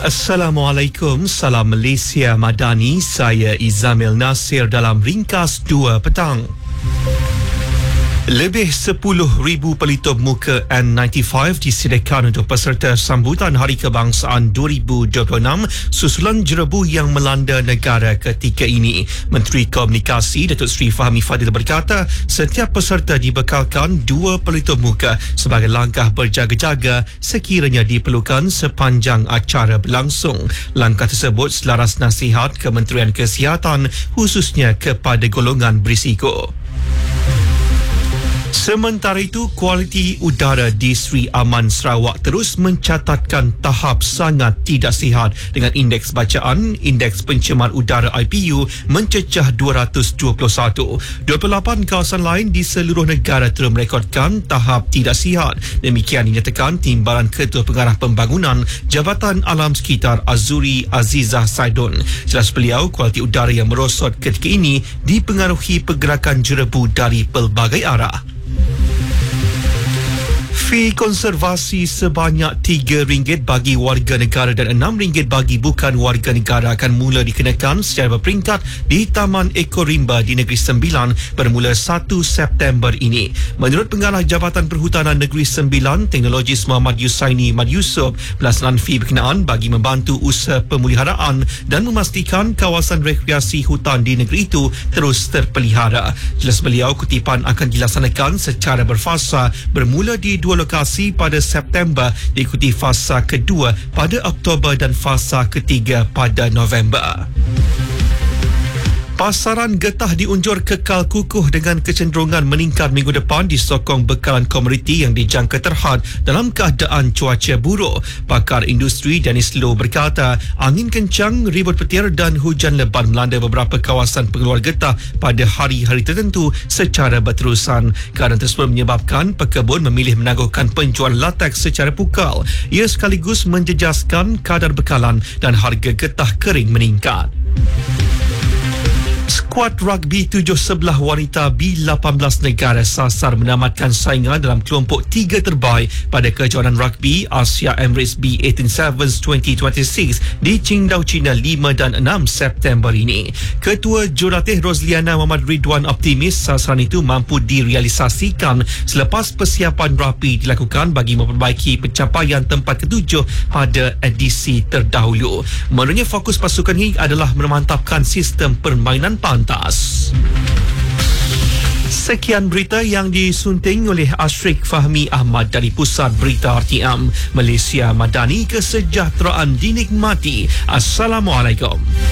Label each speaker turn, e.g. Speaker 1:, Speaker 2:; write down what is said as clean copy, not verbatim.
Speaker 1: Assalamualaikum, salam Malaysia Madani, saya Izamil Nasir dalam Ringkas 2 petang. Lebih 10,000 pelitup muka N95 disediakan untuk peserta sambutan Hari Kebangsaan 2026 susulan jerebu yang melanda negara ketika ini. Menteri Komunikasi Datuk Seri Fahmi Fadil berkata setiap peserta dibekalkan 2 pelitup muka sebagai langkah berjaga-jaga sekiranya diperlukan sepanjang acara berlangsung. Langkah tersebut selaras nasihat Kementerian Kesihatan khususnya kepada golongan berisiko. Sementara itu, kualiti udara di Sri Aman Sarawak terus mencatatkan tahap sangat tidak sihat dengan indeks bacaan, indeks pencemaran udara IPU mencecah 221. 28 kawasan lain di seluruh negara terus merekodkan tahap tidak sihat. Demikian dinyatakan Timbalan Ketua Pengarah Pembangunan Jabatan Alam Sekitar Azuri Azizah Saidun. Jelas beliau, kualiti udara yang merosot ketika ini dipengaruhi pergerakan jerebu dari pelbagai arah. Fee konservasi sebanyak RM3 bagi warga negara dan RM6 bagi bukan warga negara akan mula dikenakan secara berperingkat di Taman Ekorimba di Negeri Sembilan bermula 1 September ini. Menurut Pengarah Jabatan Perhutanan Negeri Sembilan, Teknologis Muhammad Yusaini Mad Yusof, pelaksanaan fee berkenaan bagi membantu usaha pemuliharaan dan memastikan kawasan rekreasi hutan di negeri itu terus terpelihara. Jelas beliau, kutipan akan dilaksanakan secara berfasa bermula di 2 lokasi pada September, diikuti fasa kedua pada Oktober dan fasa ketiga pada November. Pasaran getah diunjur kekal kukuh dengan kecenderungan meningkat minggu depan disokong bekalan komoditi yang dijangka terhad dalam keadaan cuaca buruk. Pakar industri Dennis Low berkata, angin kencang, ribut petir dan hujan lebat melanda beberapa kawasan pengeluar getah pada hari-hari tertentu secara berterusan. Keadaan tersebut menyebabkan pekebun memilih menangguhkan penjualan latex secara pukal. Ia sekaligus menjejaskan kadar bekalan dan harga getah kering meningkat. Skuad rugby 7 sebelah wanita B18 negara sasar menamatkan saingan dalam kelompok 3 terbaik pada kejohanan rugby Asia Emirates B18 Sevens 2026 di Qingdao, China 5 dan 6 September ini. Ketua Jurulatih Rosliana Muhammad Ridwan optimis sasaran itu mampu direalisasikan selepas persiapan rapi dilakukan bagi memperbaiki pencapaian tempat ke-7 pada edisi terdahulu. Menurutnya, fokus pasukan ini adalah memantapkan sistem permainan pantas. Sekian berita yang disunting oleh Ashrik Fahmi Ahmad dari Pusat Berita RTM Malaysia Madani. Kesejahteraan dinikmati. Assalamualaikum.